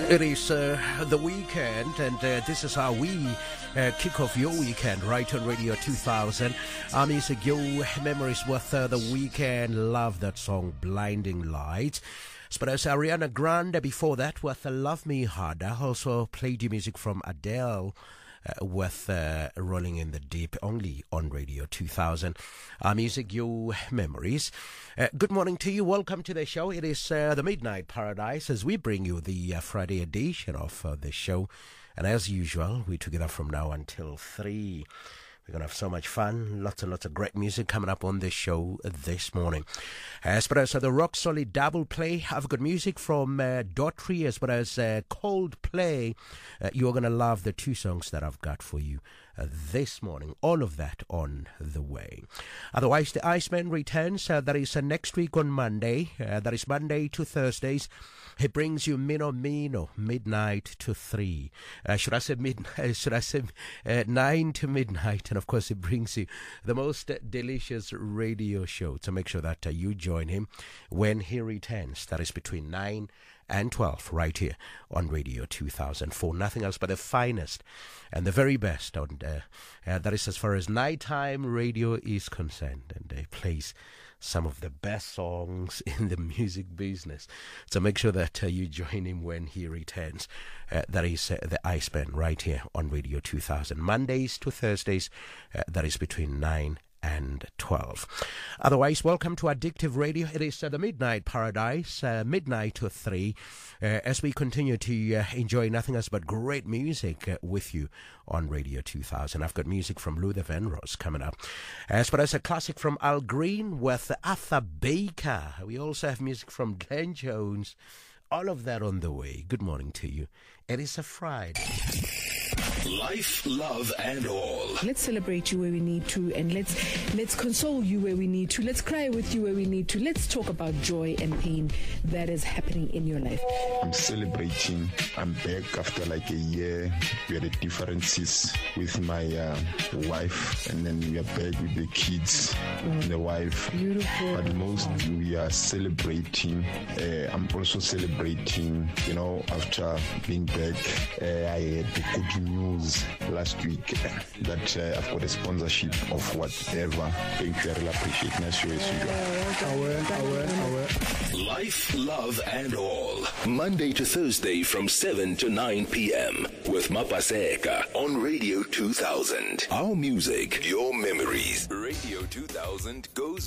It is the weekend, and this is how we kick off your weekend right on Radio 2000. Music, your memories with the weekend. Love that song, Blinding Lights. But as Ariana Grande before that with Love Me Harder. Also played the music from Adele with Rolling in the Deep, only on Radio 2000. Music, your memories. Good morning to you. Welcome to the show. It is the Midnight Paradise as we bring you the Friday edition of the show. And as usual, we're together from now until 3. We're going to have so much fun. Lots and lots of great music coming up on this show this morning. As well as the rock solid double play, I've got music from Daughtry as well as Coldplay. You're going to love the two songs that I've got for you this morning. All of that on the way. Otherwise, the Iceman returns. That is next week on Monday. That is Monday to Thursdays. He brings you Mino Mino, midnight to 3. Should I say 9 to midnight? And of course, he brings you the most delicious radio show. So make sure that you join him when he returns. That is between 9 and 12 right here on Radio 2004. Nothing else but the finest and the very best. On that is as far as nighttime radio is concerned. And they plays some of the best songs in the music business. So make sure that you join him when he returns. That is the Iceman right here on Radio 2000. Mondays to Thursdays, that is between 9 and 12. Otherwise, welcome to Addictive Radio. It is the Midnight Paradise, midnight to 3, as we continue to enjoy nothing else but great music with you on Radio 2000. I've got music from Luther Vandross coming up, as well as a classic from Al Green with Arthur Baker. We also have music from Glenn Jones. All of that on the way. Good morning to you. It is a Friday. Life, love, and all. Let's celebrate you where we need to, and let's console you where we need to. Let's cry with you where we need to. Let's talk about joy and pain that is happening in your life. I'm celebrating. I'm back after like a year. We had differences with my wife, and then we are back with the kids and the wife. Beautiful. But most we are celebrating. I'm also celebrating, after being back, I had the good news last week that I've got a sponsorship of whatever. Thank you, I really appreciate it. Life, love, and all. Monday to Thursday from 7 to 9 p.m. with Mapaseka on Radio 2000. Our music, your memories. Radio 2000 goes